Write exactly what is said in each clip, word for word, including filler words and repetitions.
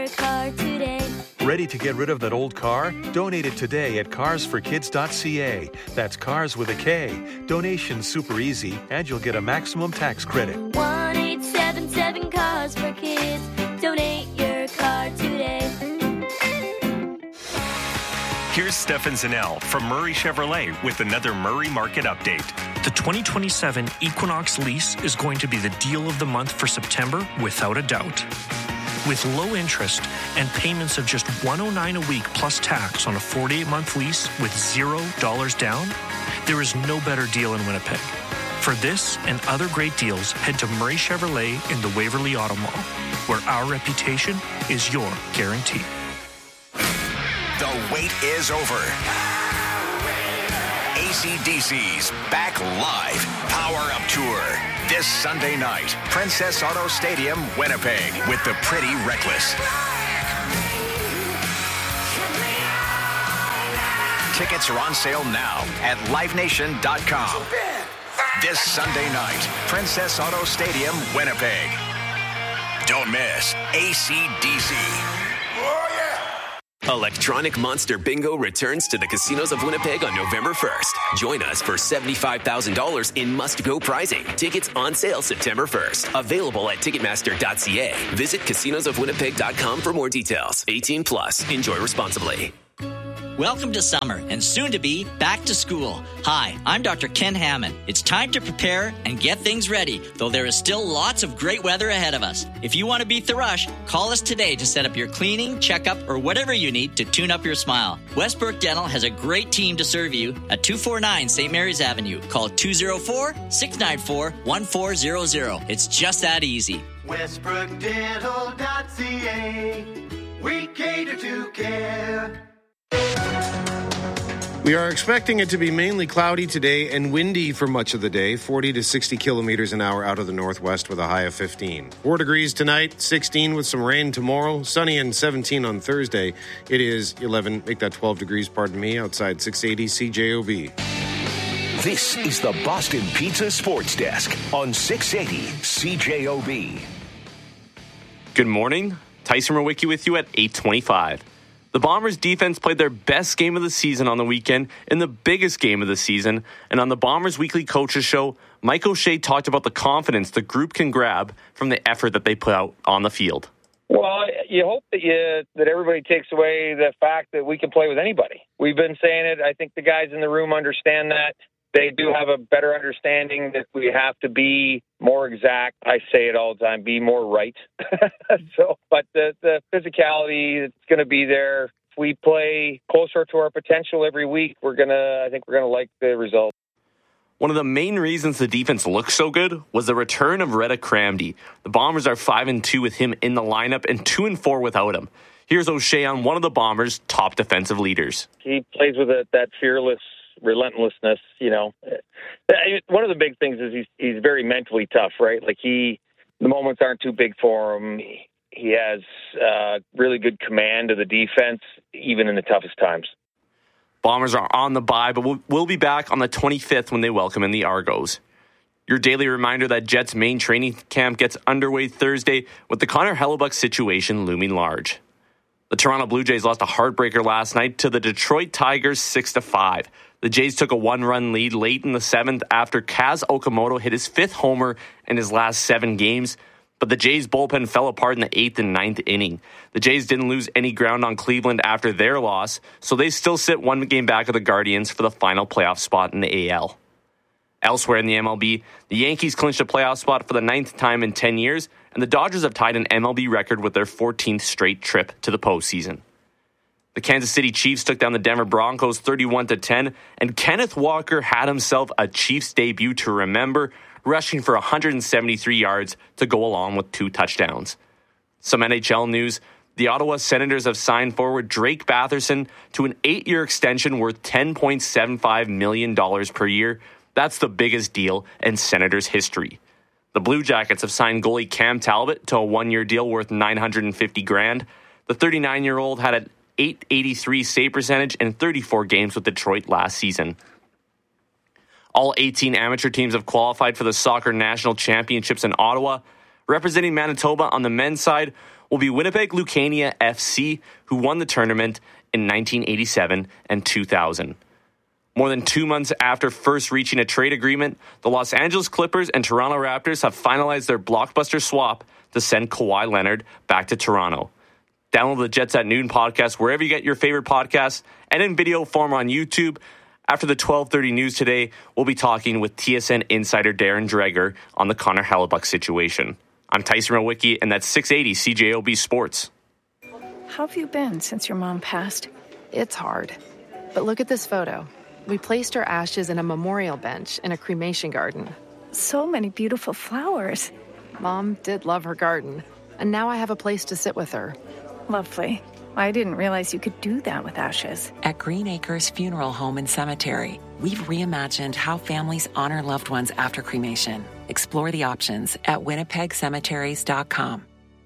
car today. Ready to get rid of that old car? Donate it today at cars for kids dot c a. That's cars with a K. Donation's super easy, and you'll get a maximum tax credit. one eight seven seven cars for kids. Donate your car today. Here's Stefan Zanell from Murray Chevrolet with another Murray Market Update. The twenty twenty-seven Equinox lease is going to be the deal of the month for September without a doubt. With low interest and payments of just one hundred nine dollars a week plus tax on a forty-eight month lease with zero dollars down, there is no better deal in Winnipeg. For this and other great deals, head to Murray Chevrolet in the Waverly Auto Mall, where our reputation is your guarantee. The wait is over. A C D C's back live Power Up Tour this Sunday night. Princess Auto Stadium, Winnipeg, with the Pretty Reckless. Tickets are on sale now at live nation dot com. This Sunday night, Princess Auto Stadium, Winnipeg. Don't miss A C D C. Electronic Monster Bingo returns to the casinos of Winnipeg on November first. Join us for seventy-five thousand dollars in must-go prizing. Tickets on sale September first. Available at ticketmaster dot c a. Visit casinos of winnipeg dot com for more details. eighteen plus. Enjoy responsibly. Welcome to summer and soon to be back to school. Hi, I'm Doctor Ken Hammond. It's time to prepare and get things ready, though there is still lots of great weather ahead of us. If you want to beat the rush, call us today to set up your cleaning, checkup, or whatever you need to tune up your smile. Westbrook Dental has a great team to serve you at two forty-nine Saint Mary's Avenue. Call two oh four, six nine four, one four zero zero. It's just that easy. westbrook dental dot c a. We cater to care. We are expecting it to be mainly cloudy today and windy for much of the day, forty to sixty kilometers an hour out of the northwest with a high of fifteen. Four degrees tonight, sixteen with some rain tomorrow, sunny and seventeen on Thursday. It is eleven, make that twelve degrees, pardon me, outside six eighty C J O B. This is the Boston Pizza Sports Desk on six eighty C J O B. Good morning. Tyson Rowicki with you at eight twenty-five. The Bombers' defense played their best game of the season on the weekend in the biggest game of the season. And on the Bombers' weekly coaches show, Mike O'Shea talked about the confidence the group can grab from the effort that they put out on the field. Well, you hope that you that everybody takes away the fact that we can play with anybody. We've been saying it. I think the guys in the room understand that. They do have a better understanding that we have to be more exact. I say it all the time, be more right. so, but the, the physicality that's going to be there, if we play closer to our potential every week, we're going to, I think we're going to like the result. One of the main reasons the defense looks so good was the return of Retta Cramdy. The Bombers are five and two with him in the lineup and two and four without him. Here's O'Shea on one of the Bombers' top defensive leaders. He plays with a, that fearless relentlessness, you know. One of the big things is he's he's very mentally tough, right? Like he, the moments aren't too big for him. He, he has uh, really good command of the defense, even in the toughest times. Bombers are on the bye, but we'll, we'll be back on the twenty-fifth when they welcome in the Argos. Your daily reminder that Jets' main training camp gets underway Thursday with the Connor Hellebuck situation looming large. The Toronto Blue Jays lost a heartbreaker last night to the Detroit Tigers six to five. The Jays took a one-run lead late in the seventh after Kaz Okamoto hit his fifth homer in his last seven games, but the Jays' bullpen fell apart in the eighth and ninth inning. The Jays didn't lose any ground on Cleveland after their loss, so they still sit one game back of the Guardians for the final playoff spot in the A L. Elsewhere in the M L B, the Yankees clinched a playoff spot for the ninth time in ten years, and the Dodgers have tied an M L B record with their fourteenth straight trip to the postseason. The Kansas City Chiefs took down the Denver Broncos thirty-one to ten, and Kenneth Walker had himself a Chiefs debut to remember, rushing for one hundred seventy-three yards to go along with two touchdowns. Some N H L news: the Ottawa Senators have signed forward Drake Batherson to an eight-year extension worth ten point seven five million dollars per year. That's the biggest deal in Senators history. The Blue Jackets have signed goalie Cam Talbot to a one-year deal worth nine hundred fifty grand. The thirty-nine-year-old had an eight eighty-three save percentage in thirty-four games with Detroit last season. All eighteen amateur teams have qualified for the Soccer National Championships in Ottawa. Representing Manitoba on the men's side, will be Winnipeg Lucania F C, who won the tournament in nineteen eighty-seven and two thousand. More than two months after first reaching a trade agreement, the Los Angeles Clippers and Toronto Raptors have finalized their blockbuster swap to send Kawhi Leonard back to Toronto. Download the Jets at Noon podcast wherever you get your favorite podcasts and in video form on YouTube. After the twelve thirty news today, we'll be talking with T S N insider Darren Dreger on the Connor Hellebuyck situation. I'm Tyson Rowicki, and that's six eighty C J O B Sports. How have you been since your mom passed? It's hard. But look at this photo. We placed her ashes in a memorial bench in a cremation garden. So many beautiful flowers. Mom did love her garden, and now I have a place to sit with her. Lovely. I didn't realize you could do that with ashes. At Green Acres Funeral Home and Cemetery, we've reimagined how families honor loved ones after cremation. Explore the options at winnipeg cemeteries dot com.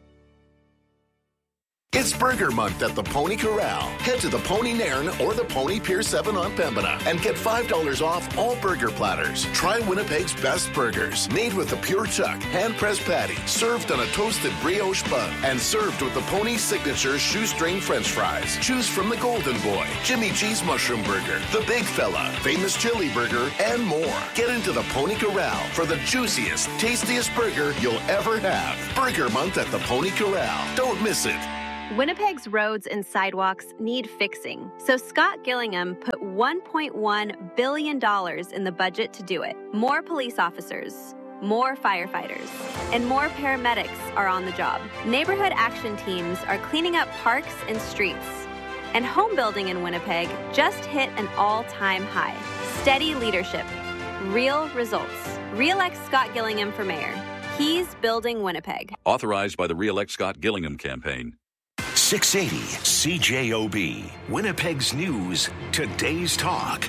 It's Burger Month at the Pony Corral. Head to the Pony Nairn or the Pony Pier seven on Pembina and get five dollars off all burger platters. Try Winnipeg's best burgers, made with a pure chuck, hand-pressed patty, served on a toasted brioche bun, and served with the Pony signature shoestring French fries. Choose from the Golden Boy, Jimmy G's Mushroom Burger, the Big Fella, Famous Chili Burger, and more. Get into the Pony Corral for the juiciest, tastiest burger you'll ever have. Burger Month at the Pony Corral. Don't miss it. Winnipeg's roads and sidewalks need fixing, so Scott Gillingham put one point one billion dollars in the budget to do it. More police officers, more firefighters, and more paramedics are on the job. Neighborhood action teams are cleaning up parks and streets. And home building in Winnipeg just hit an all-time high. Steady leadership, real results. Re-elect Scott Gillingham for mayor. He's building Winnipeg. Authorized by the Re-elect Scott Gillingham campaign. six eighty C J O B, Winnipeg's news, today's talk.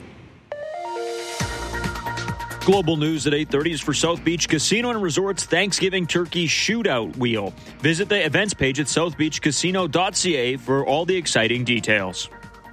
Global news at eight thirty is for South Beach Casino and Resort's Thanksgiving Turkey Shootout Wheel. Visit the events page at south beach casino dot c a for all the exciting details.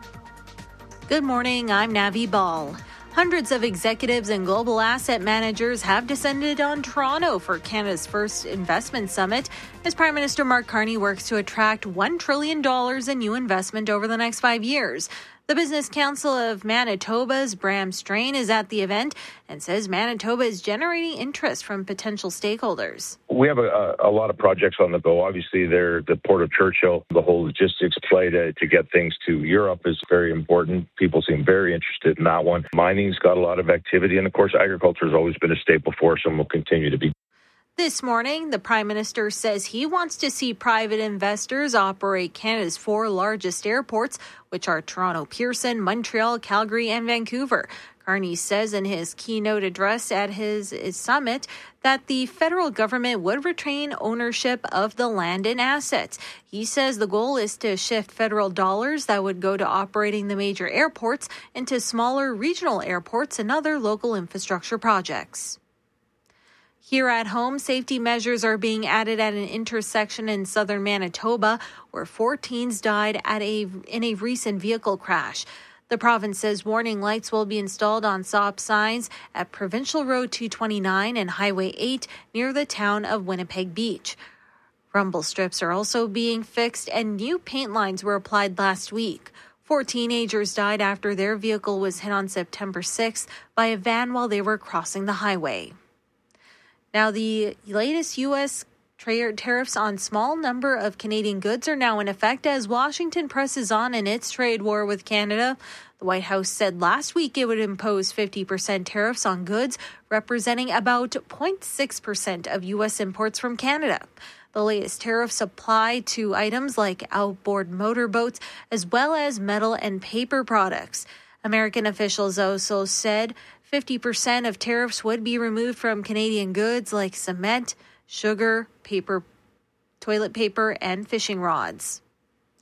Good morning, I'm Navi Ball. Hundreds of executives and global asset managers have descended on Toronto for Canada's first investment summit as Prime Minister Mark Carney works to attract one trillion dollars in new investment over the next five years. The Business Council of Manitoba's Bram Strain is at the event and says Manitoba is generating interest from potential stakeholders. We have a, a lot of projects on the go. Obviously, they're the Port of Churchill, the whole logistics play to, to get things to Europe is very important. People seem very interested in that one. Mining's got a lot of activity, and of course, agriculture has always been a staple for us and will continue to be. This morning, the Prime Minister says he wants to see private investors operate Canada's four largest airports, which are Toronto Pearson, Montreal, Calgary, and Vancouver. Carney says in his keynote address at his, his summit that the federal government would retain ownership of the land and assets. He says the goal is to shift federal dollars that would go to operating the major airports into smaller regional airports and other local infrastructure projects. Here at home, safety measures are being added at an intersection in southern Manitoba where four teens died at a in a recent vehicle crash. The province says warning lights will be installed on stop signs at Provincial Road two twenty-nine and Highway eight near the town of Winnipeg Beach. Rumble strips are also being fixed and new paint lines were applied last week. Four teenagers died after their vehicle was hit on September sixth by a van while they were crossing the highway. Now, the latest U S trade tariffs on small number of Canadian goods are now in effect as Washington presses on in its trade war with Canada. The White House said last week it would impose fifty percent tariffs on goods, representing about zero point six percent of U S imports from Canada. The latest tariffs apply to items like outboard motorboats, as well as metal and paper products. American officials also said fifty percent of tariffs would be removed from Canadian goods like cement, sugar, paper, toilet paper, and fishing rods.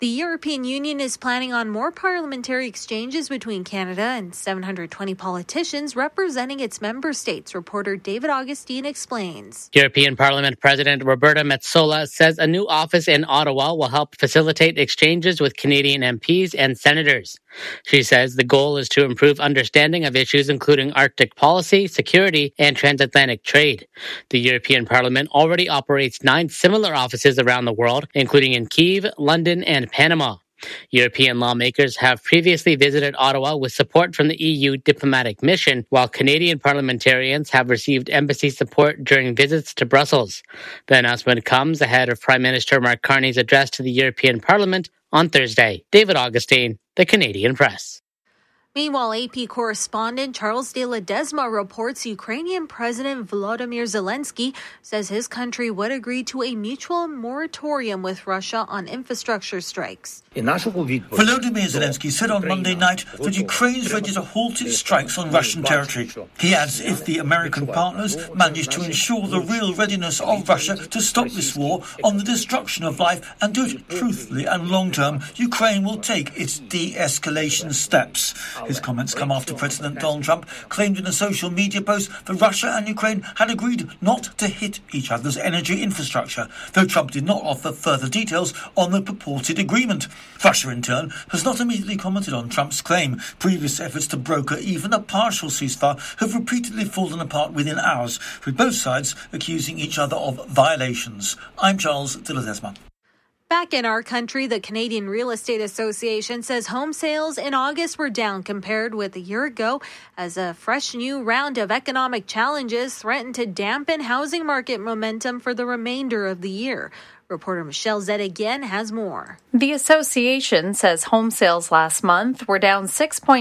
The European Union is planning on more parliamentary exchanges between Canada and seven hundred twenty politicians representing its member states. Reporter David Augustine explains. European Parliament President Roberta Metsola says a new office in Ottawa will help facilitate exchanges with Canadian M Ps and senators. She says the goal is to improve understanding of issues including Arctic policy, security, and transatlantic trade. The European Parliament already operates nine similar offices around the world, including in Kyiv, London, and Panama. European lawmakers have previously visited Ottawa with support from the E U diplomatic mission, while Canadian parliamentarians have received embassy support during visits to Brussels. The announcement comes ahead of Prime Minister Mark Carney's address to the European Parliament on Thursday. David Augustine, The Canadian Press. Meanwhile, A P correspondent Charles de Ledesma reports Ukrainian President Volodymyr Zelensky says his country would agree to a mutual moratorium with Russia on infrastructure strikes. Volodymyr Zelensky said on Monday night that Ukraine is ready to halt its strikes on Russian territory. He adds if the American partners manage to ensure the real readiness of Russia to stop this war on the destruction of life and do it truthfully and long-term, Ukraine will take its de-escalation steps. His comments come after President Donald Trump claimed in a social media post that Russia and Ukraine had agreed not to hit each other's energy infrastructure, though Trump did not offer further details on the purported agreement. Russia, in turn, has not immediately commented on Trump's claim. Previous efforts to broker even a partial ceasefire have repeatedly fallen apart within hours, with both sides accusing each other of violations. I'm Charles de Ledesma. Back in our country, the Canadian Real Estate Association says home sales in August were down compared with a year ago as a fresh new round of economic challenges threatened to dampen housing market momentum for the remainder of the year. Reporter Michelle Zed again has more. The association says home sales last month were down six point